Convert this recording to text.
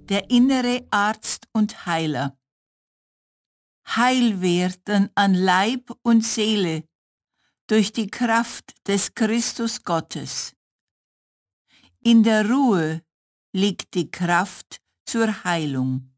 der innere Arzt und Heiler. Heil werden an Leib und Seele durch die Kraft des Christus Gottes. In der Ruhe liegt die Kraft zur Heilung.